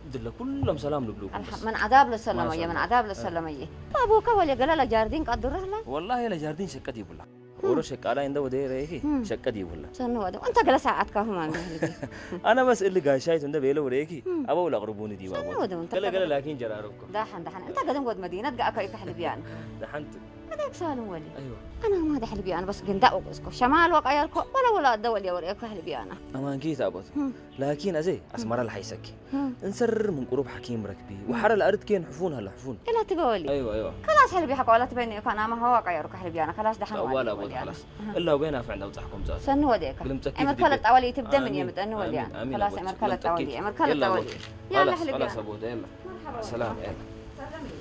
دل كلهم سلام لبلوكم من عذاب للسلامية من عذاب للسلامية أبوك ولا قال له جاردين قدره له والله لا جاردين شقتي بولا ورا شقاله عنده ودير هيك شقتي بولا سنو هذا أنت جلس ساعتك هم أنا بس اللي قاعد شايف عنده بيله وريكي أبغى ولا قربوني دي بابا قال لكن جراركم دحن أنت قدم قد مدينة جاك يكحل بيان دحنت هذاك سالم ولي أيوه أنا ما دحل بيان بس جنداء وقسكو شمال وقايلكو ولا الدول يا وريك كحل بيانا أمان كيت أبوت لكن أزي أسمر الحيسكي انسر من قروب حكيم ركبي وحر الأرض كين حفونها لحفون إلا تقولي أيوه خلاص حل بيحكوا ولا تبيني كان ما هو قايلك كحل بيانا خلاص دحن ولا أبوت خلاص إلا وبينا في عند وضعكم زاد سنو وديك أمر كلت أولي تبدأ من يوم تأنو وليان خلاص أمر كلت أولي أمر كلت أولي يلا خلاص أبوت يلا سلام يلا